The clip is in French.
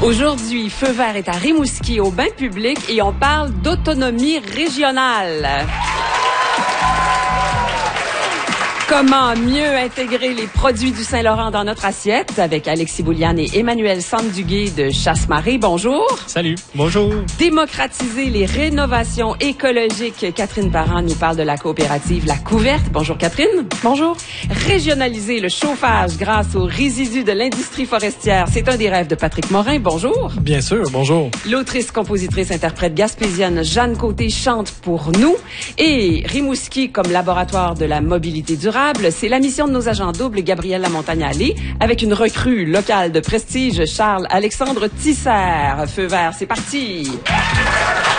Aujourd'hui, Feu vert est à Rimouski au bain public et on parle d'autonomie régionale. Comment mieux intégrer les produits du Saint-Laurent dans notre assiette avec Alexis Bouliane et Emmanuel Sandduguay de Chasse-Marée. Bonjour. Salut. Bonjour. Démocratiser les rénovations écologiques. Catherine Parent nous parle de la coopérative La Couverte. Bonjour Catherine. Bonjour. Régionaliser le chauffage grâce aux résidus de l'industrie forestière. C'est un des rêves de Patrick Morin. Bonjour. Bien sûr. Bonjour. L'autrice, compositrice, interprète gaspésienne Jeanne Côté chante pour nous. Et Rimouski comme laboratoire de la mobilité durable. C'est la mission de nos agents doubles Gabrielle Lamontagne-Allé avec une recrue locale de prestige, Charles-Alexandre Tisser. Feu vert, c'est parti!